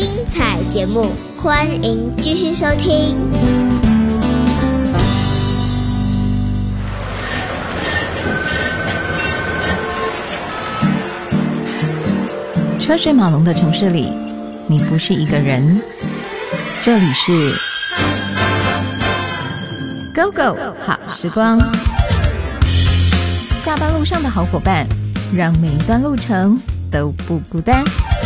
精彩节目，欢迎继续收听。 车水马龙的城市里，你不是一个人。这里是 Go Go 好时光，下班路上的好伙伴，让每一段路程都不孤单。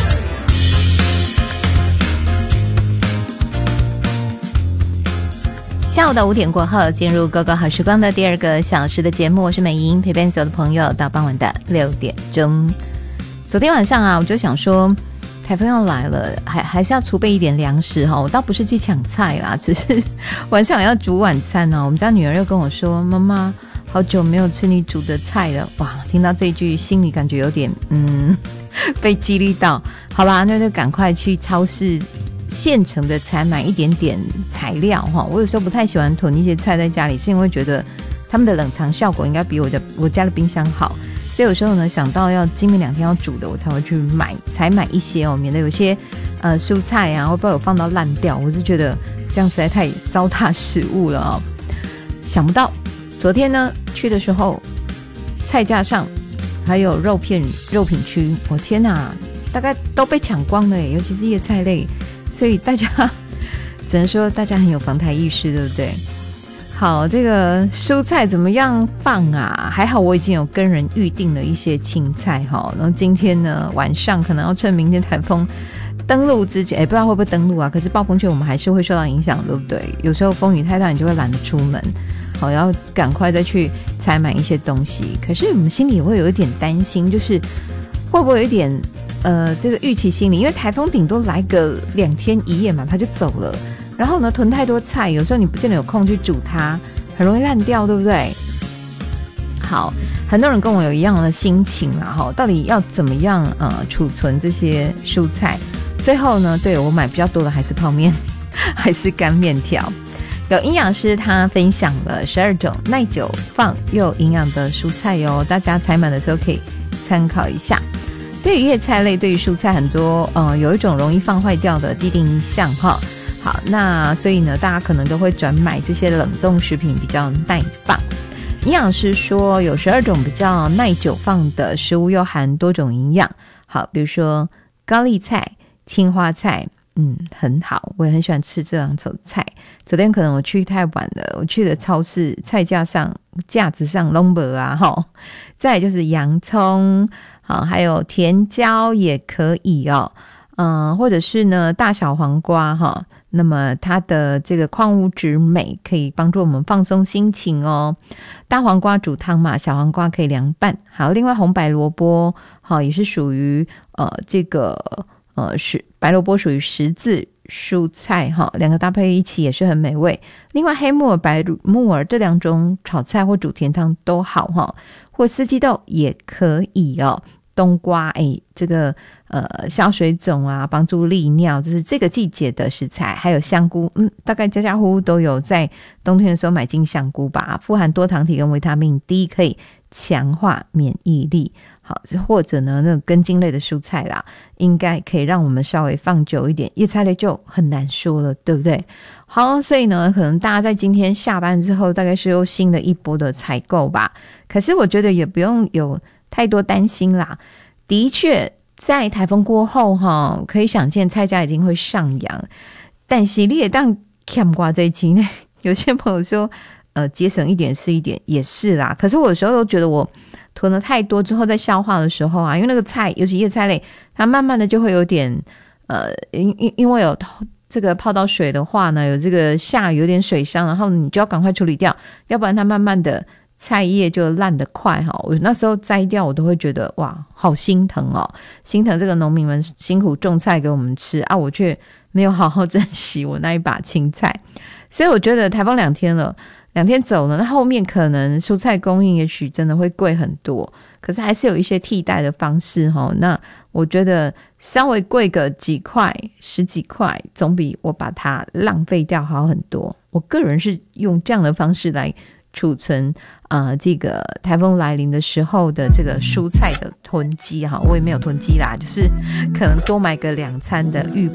下午的5点过后，进入 Go Go 好时光的第2个小时的节目，我是美莹，陪伴所有的朋友到傍晚的6点钟。昨天晚上啊，我就想说台风要来了，还是要储备一点粮食哈。我倒不是去抢菜啦，只是晚上要煮晚餐哦。我们家女儿又跟我说：“妈妈，好久没有吃你煮的菜了。”哇，听到这一句，心里感觉有点被激励到。好吧，那就赶快去超市现成的采买一点点材料哈。我有时候不太喜欢囤一些菜在家里，是因为觉得他们的冷藏效果应该比我家的冰箱好。所以有时候呢，想到要今明2天要煮的，我才会去采买一些哦，免得有些蔬菜啊会不会有放到烂掉，我是觉得这样实在太糟蹋食物了哦。想不到昨天呢去的时候，菜架上还有肉品区，我天哪，大概都被抢光了耶，尤其是叶菜类，所以大家只能说大家很有防台意识，对不对？好，这个蔬菜怎么样放啊？还好我已经有跟人预定了一些青菜哈，然后今天呢晚上可能要趁明天台风登陆之前，不知道会不会登陆啊？可是暴风圈我们还是会受到影响，对不对？有时候风雨太大，你就会懒得出门，好，要赶快再去采买一些东西。可是我们心里也会有一点担心，就是会不会有一点这个预期心理，因为台风顶多来个2天1夜嘛，它就走了。然后呢，囤太多菜，有时候你不见得有空去煮它，很容易烂掉，对不对？好，很多人跟我有一样的心情啦，哈，到底要怎么样储存这些蔬菜？最后呢，对，我买比较多的还是泡面，还是干面条。有营养师他分享了12种耐久放又营养的蔬菜哟，大家采买的时候可以参考一下。对于叶菜类，对于蔬菜很多有一种容易放坏掉的既定印象哈。好，那所以呢，大家可能都会转买这些冷冻食品比较耐放。营养师说，有12种比较耐久放的食物，又含多种营养。好，比如说高丽菜、青花菜，很好，我也很喜欢吃这2种菜。昨天可能我去太晚了，我去的超市菜架子上都没啊齁。再来就是洋葱，好，还有甜椒也可以哦。或者是呢大小黄瓜哈，那么它的这个矿物质镁可以帮助我们放松心情哦。大黄瓜煮汤嘛，小黄瓜可以凉拌。好，另外红白萝卜好也是属于白萝卜属于十字蔬菜哈，2个搭配一起也是很美味。另外黑木耳、白木耳这2种炒菜或煮甜汤都好哈，或四季豆也可以哦。冬瓜这个消水肿啊，帮助利尿，这是这个季节的食材。还有香菇，大概家户户都有在冬天的时候买进香菇吧，富含多糖体跟维他命 D， 可以强化免疫力。好，或者呢那个根茎类的蔬菜啦，应该可以让我们稍微放久一点。叶菜类就很难说了，对不对？好，所以呢可能大家在今天下班之后大概是有新的一波的采购吧，可是我觉得也不用有太多担心啦。的确在台风过后可以想见菜价已经会上扬，但是你也当欠瓜这一期呢，有些朋友说节省一点是一点，也是啦。可是我有时候都觉得我囤了太多之后在消化的时候啊，因为那个菜尤其叶菜类，它慢慢的就会有点因为有这个泡到水的话呢，有这个下雨有点水伤，然后你就要赶快处理掉，要不然它慢慢的菜叶就烂得快哈。我那时候摘掉我都会觉得哇好心疼哦，心疼这个农民们辛苦种菜给我们吃啊，我却没有好好珍惜我那一把青菜。所以我觉得台风2天了，2天走了，那后面可能蔬菜供应也许真的会贵很多，可是还是有一些替代的方式齁。那我觉得稍微贵个几块10几块总比我把它浪费掉好很多。我个人是用这样的方式来储存这个台风来临的时候的这个蔬菜的囤积哈，我也没有囤积啦，就是可能多买个2餐的预